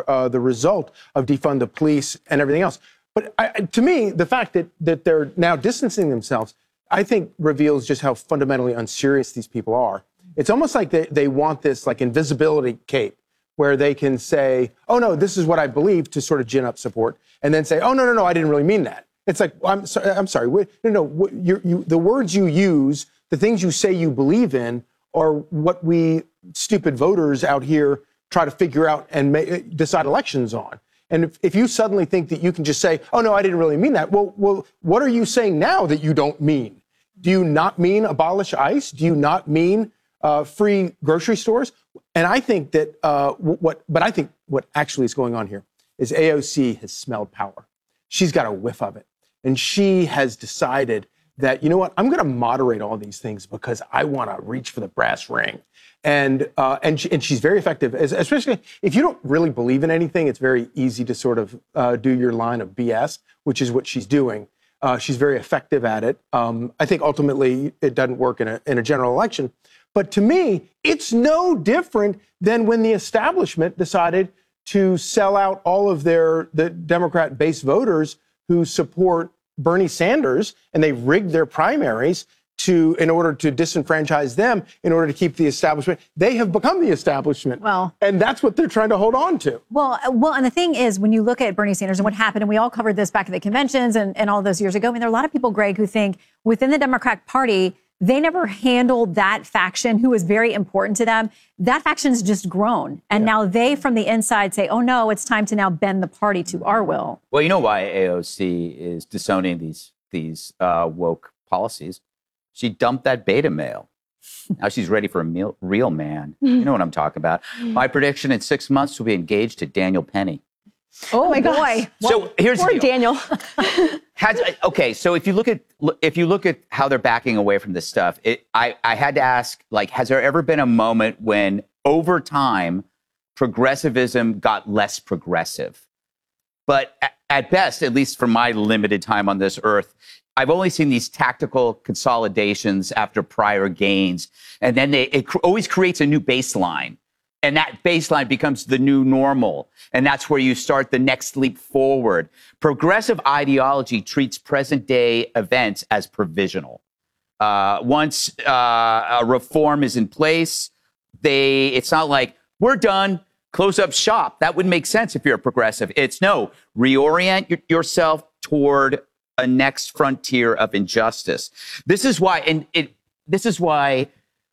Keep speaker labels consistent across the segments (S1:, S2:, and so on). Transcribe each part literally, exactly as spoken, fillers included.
S1: are uh, the result of defund the police and everything else. But I, to me, the fact that, that they're now distancing themselves, I think reveals just how fundamentally unserious these people are. It's almost like they, they want this like invisibility cape where they can say, oh, no, this is what I believe, to sort of gin up support, and then say, oh, no, no, no, I didn't really mean that. It's like, I'm, so, I'm sorry, no, no, you, you, the words you use, the things you say you believe in are what we stupid voters out here try to figure out and make, decide elections on. And if, if you suddenly think that you can just say, oh, no, I didn't really mean that, well, well, what are you saying now that you don't mean? Do you not mean abolish ICE? Do you not mean uh, free grocery stores? And I think that uh, what, but I think what actually is going on here is A O C has smelled power. She's got a whiff of it. And she has decided that, you know what, I'm going to moderate all these things because I want to reach for the brass ring. And uh, and, she, and she's very effective, especially if you don't really believe in anything. It's very easy to sort of uh, do your line of B S, which is what she's doing. Uh, she's very effective at it. Um, I think ultimately it doesn't work in a, in a general election. But to me, it's no different than when the establishment decided to sell out all of their the Democrat base voters who support Bernie Sanders, and they rigged their primaries to in order to disenfranchise them, in order to keep the establishment. They have become the establishment.
S2: Well,
S1: and that's what they're trying to hold on to.
S2: Well, well, and the thing is, when you look at Bernie Sanders and what happened, and we all covered this back at the conventions and, and all those years ago, I mean, there are a lot of people, Greg, who think within the Democratic Party, they never handled that faction who was very important to them. That faction's just grown. And yeah. now they, from the inside, say, oh, no, it's time to now bend the party to our will.
S3: Well, you know why A O C is disowning these, these uh, woke policies? She dumped that beta male. Now she's ready for a meal, real man. You know what I'm talking about. My prediction, in six months, she'll be engaged to Daniel Penny.
S2: Oh, my boy.
S3: So well, here's
S4: poor
S3: the deal.
S4: Daniel.
S3: Has, okay, so if you look at if you look at how they're backing away from this stuff, it, I, I had to ask, like, has there ever been a moment when, over time, progressivism got less progressive? But at, at best, at least for my limited time on this earth, I've only seen these tactical consolidations after prior gains, and then they, it cr- always creates a new baseline. And that baseline becomes the new normal. And that's where you start the next leap forward. Progressive ideology treats present day events as provisional. Uh, once uh, a reform is in place, they it's not like, we're done, close up shop. That would make sense if you're a progressive. It's no, reorient y- yourself toward a next frontier of injustice. This is why, and it, this is why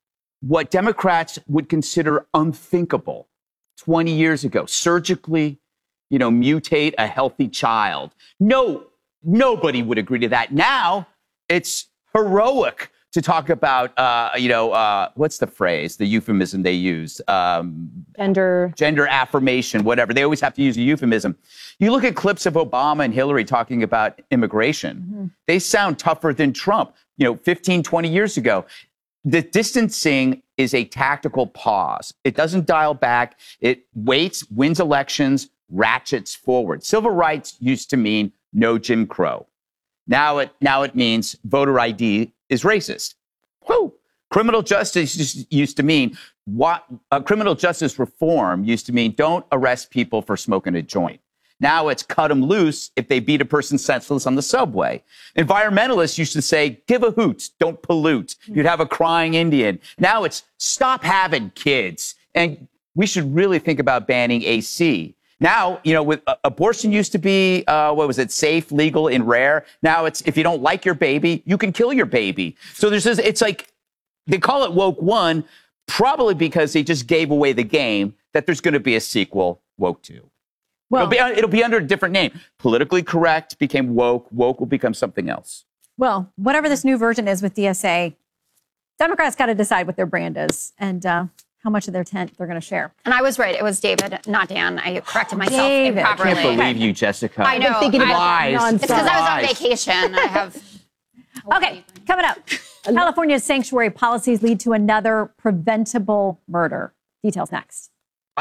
S3: what Democrats would consider unthinkable twenty years ago, surgically, you know, mutate a healthy child. No, nobody would agree to that. Now it's heroic to talk about, uh, you know, uh, what's the phrase, the euphemism they use? Um,
S4: Gender.
S3: Gender affirmation, whatever. They always have to use a euphemism. You look at clips of Obama and Hillary talking about immigration. Mm-hmm. They sound tougher than Trump, you know, fifteen, twenty years ago. The distancing is a tactical pause. It doesn't dial back. It waits, wins elections, ratchets forward. Civil rights used to mean no Jim Crow. Now it now it means voter I D is racist. Woo! Criminal justice just used to mean what? Uh, criminal justice reform used to mean don't arrest people for smoking a joint. Now it's cut them loose if they beat a person senseless on the subway. Environmentalists used to say, give a hoot, don't pollute. You'd have a crying Indian. Now it's stop having kids. And we should really think about banning A C. Now, you know, with uh, abortion used to be, uh, what was it, safe, legal, and rare. Now it's if you don't like your baby, you can kill your baby. So there's this, it's like, they call it Woke One, probably because they just gave away the game that there's going to be a sequel, Woke Two. Well, it'll be, it'll be under a different name. Politically correct became woke. Woke will become something else.
S2: Well, whatever this new version is with D S A, Democrats got to decide what their brand is and uh, how much of their tent they're going to share.
S5: And I was right. It was David, not Dan. I corrected myself
S2: David.
S5: improperly.
S3: I can't believe you, Jessica.
S5: I know.
S4: I've been thinking about
S3: lies.
S5: It's because I was on vacation. I have...
S2: Okay, coming up. California's sanctuary policies lead to another preventable murder. Details next.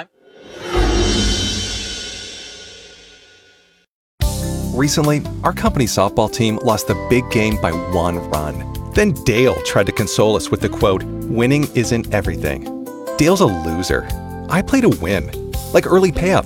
S6: Recently, our company's softball team lost the big game by one run. Then Dale tried to console us with the quote, winning isn't everything. Dale's a loser. I play to win. Like early payout from Bet three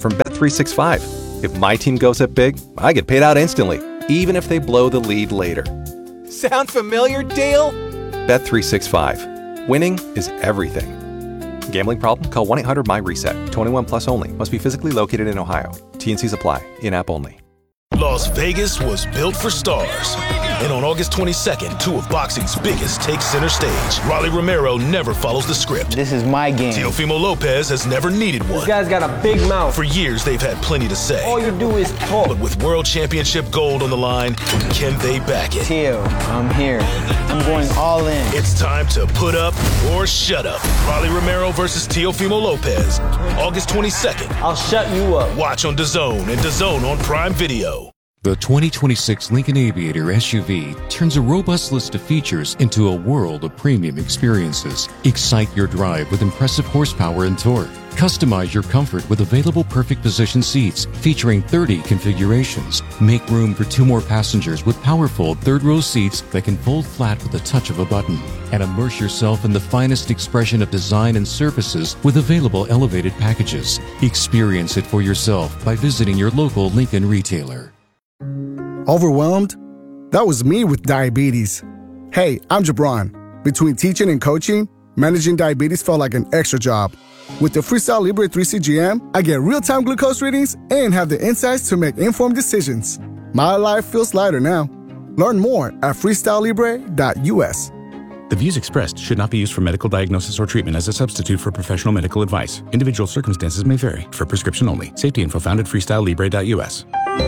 S6: three sixty-five. If my team goes up big, I get paid out instantly, even if they blow the lead later.
S4: Sound familiar, Dale?
S6: Bet three sixty-five. Winning is everything. Gambling problem? Call one eight hundred my reset. twenty-one plus only. Must be physically located in Ohio. T N Cs apply. In-app only.
S7: Las Vegas was built for stars. And on August twenty-second, two of boxing's biggest take center stage. Rolly Romero never follows the script.
S8: This is my game.
S7: Teofimo Lopez has never needed one.
S8: This guy's got a big mouth.
S7: For years, they've had plenty to say.
S8: All you do is talk.
S7: But with World Championship gold on the line, can they back it?
S8: Teo, I'm here. I'm going all in.
S7: It's time to put up or shut up. Rolly Romero versus Teofimo Lopez. August twenty-second.
S8: I'll shut you up.
S7: Watch on DAZN and DAZN on Prime Video.
S9: The twenty twenty-six Lincoln Aviator S U V turns a robust list of features into a world of premium experiences. Excite your drive with impressive horsepower and torque. Customize your comfort with available perfect position seats featuring thirty configurations. Make room for two more passengers with powerful third-row seats that can fold flat with the touch of a button. And immerse yourself in the finest expression of design and surfaces with available elevated packages. Experience it for yourself by visiting your local Lincoln retailer.
S10: Overwhelmed? That was me with diabetes. Hey, I'm Jabron. Between teaching and coaching, managing diabetes felt like an extra job. With the Freestyle Libre three C G M, I get real-time glucose readings and have the insights to make informed decisions. My life feels lighter now. Learn more at freestyle libre dot U S.
S11: The views expressed should not be used for medical diagnosis or treatment as a substitute for professional medical advice. Individual circumstances may vary. For prescription only. Safety info found at freestyle libre dot U S.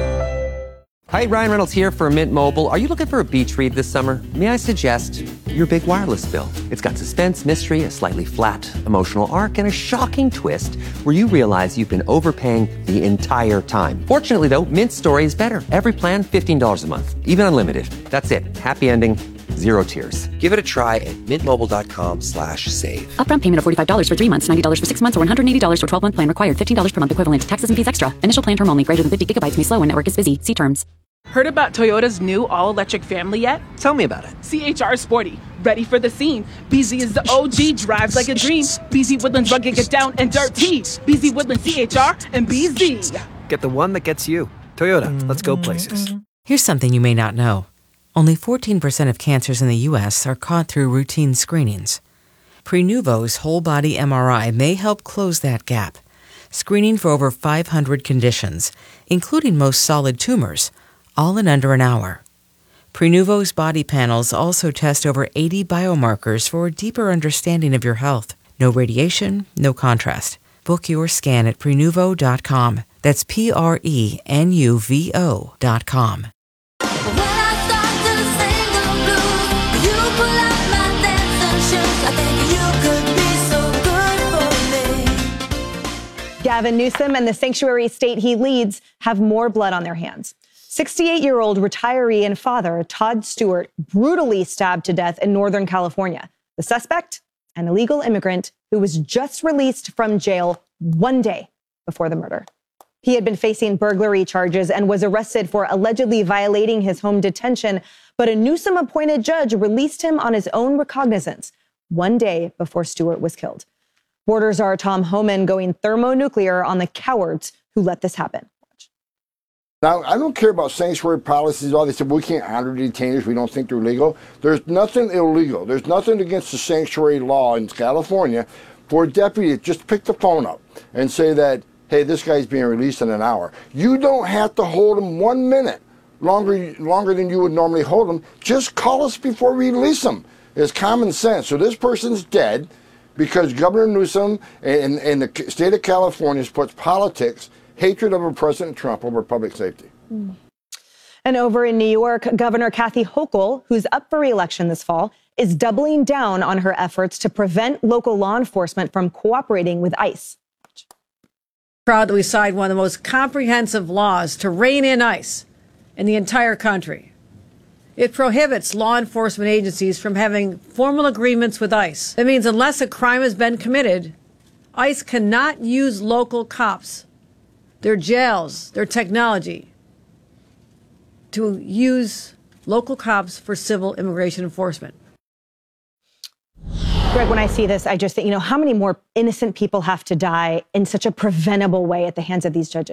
S12: Hi, Ryan Reynolds here for Mint Mobile. Are you looking for a beach read this summer? May I suggest your big wireless bill? It's got suspense, mystery, a slightly flat emotional arc, and a shocking twist where you realize you've been overpaying the entire time. Fortunately, though, Mint's story is better. Every plan, fifteen dollars a month, even unlimited. That's it. Happy ending, zero tears. Give it a try at mintmobile.com slash save.
S13: Upfront payment of forty-five dollars for three months, ninety dollars for six months, or one hundred eighty dollars for twelve-month plan required. fifteen dollars per month equivalent. Taxes and fees extra. Initial plan term only. Greater than fifty gigabytes may slow when network is busy. See terms.
S14: Heard about Toyota's new all-electric family yet?
S12: Tell me about it.
S14: C H R Sporty. Ready for the scene. B Z is the O G, drives like a dream. B Z Woodlands rugged, get down and dirty. B Z Woodlands C H R and B Z.
S15: Get the one that gets you. Toyota, let's go places.
S16: Here's something you may not know. Only fourteen percent of cancers in the U S are caught through routine screenings. Prenuvo's whole-body M R I may help close that gap. Screening for over five hundred conditions, including most solid tumors, all in under an hour. Prenuvo's body panels also test over eighty biomarkers for a deeper understanding of your health. No radiation, no contrast. Book your scan at prenuvo dot com. That's P R E N U V O dot com.
S17: Gavin Newsom and the sanctuary state he leads have more blood on their hands. sixty-eight-year-old retiree and father Todd Stewart brutally stabbed to death in Northern California. The suspect, an illegal immigrant who was just released from jail one day before the murder. He had been facing burglary charges and was arrested for allegedly violating his home detention, but a Newsom-appointed judge released him on his own recognizance one day before Stewart was killed. Border czar Tom Homan going thermonuclear on the cowards who let this happen.
S18: Now, I don't care about sanctuary policies. All they said, we can't honor detainees. We don't think they're legal. There's nothing illegal. There's nothing against the sanctuary law in California for a deputy to just pick the phone up and say that, hey, this guy's being released in an hour. You don't have to hold him one minute longer, longer than you would normally hold him. Just call us before we release him. It's common sense. So this person's dead because Governor Newsom and, and the state of California puts politics, hatred of President Trump over public safety.
S17: Mm. And over in New York, Governor Kathy Hochul, who's up for re-election this fall, is doubling down on her efforts to prevent local law enforcement from cooperating with ICE.
S19: Proud that we signed one of the most comprehensive laws to rein in ICE in the entire country. It prohibits law enforcement agencies from having formal agreements with ICE. That means unless a crime has been committed, ICE cannot use local cops, their jails, their technology, to use local cops for civil immigration enforcement.
S17: Greg, when I see this, I just think, you know, how many more innocent people have to die in such a preventable way at the hands of these judges?